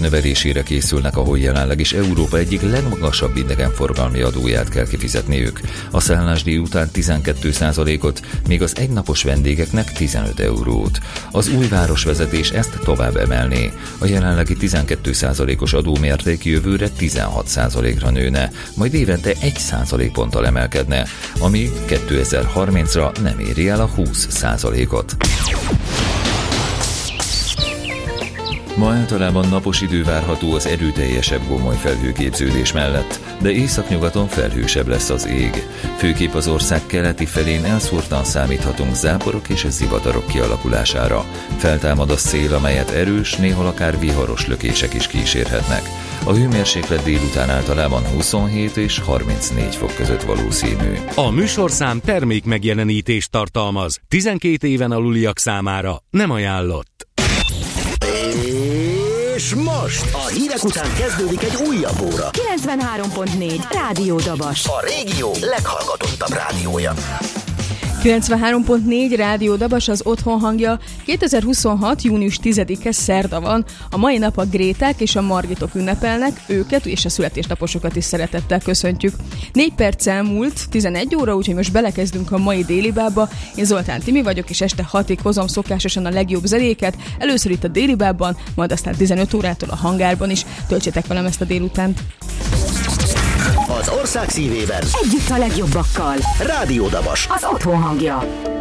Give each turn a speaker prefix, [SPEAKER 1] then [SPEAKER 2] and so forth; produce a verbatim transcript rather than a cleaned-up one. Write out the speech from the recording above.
[SPEAKER 1] növelésére készülnek, ahol jelenleg is Európa egyik legmagasabb idegenforgalmi adóját kell kifizetniük. A szállásdíj után tizenkét százalékot, még az egynapos vendégeknek tizenöt eurót. Az új városvezetés ezt tovább emelné. A jelenlegi tizenkét százalékos adómérték jövőre tizenhat százalékra nőne, majd évente egy százalékponttal emelkedne, ami kétezer-harmincra nem éri el a húsz százalékot. Ma általában napos idő várható az erőteljesebb gomoly felhőképződés mellett, de északnyugaton felhősebb lesz az ég. Főképp az ország keleti felén elszórtan számíthatunk záporok és zivatarok kialakulására. Feltámad a szél, amelyet erős, néhol akár viharos lökések is kísérhetnek. A hőmérséklet délután általában huszonhét és harmincnégy fok között valószínű.
[SPEAKER 2] A műsorszám termék megjelenítést tartalmaz. tizenkét éven aluliak számára nem ajánlott.
[SPEAKER 3] És most a hírek után kezdődik egy újabb óra.
[SPEAKER 4] kilencvenhárom pont négy Rádió Dabas.
[SPEAKER 3] A régió leghallgatottabb rádiója.
[SPEAKER 5] kilencvenhárom pont négy Rádió Dabas, az otthon hangja. kétezer-huszonhat. június tizedike szerda van. A mai nap a Gréták és a Margitok ünnepelnek, őket és a születésnaposokat is szeretettel köszöntjük. Négy perc elmúlt, tizenegy óra, úgyhogy most belekezdünk a mai Délibába. Én Zoltán Timi vagyok, és este hatig hozom szokásosan a legjobb zenéket. Először itt a Délibában, majd aztán tizenöt órától a Hangárban is. Töltsétek velem ezt a délutánt.
[SPEAKER 3] Az ország szívében
[SPEAKER 4] Együtt a legjobbakkal.
[SPEAKER 3] Rádió Dabas.
[SPEAKER 4] Az otthon hangja.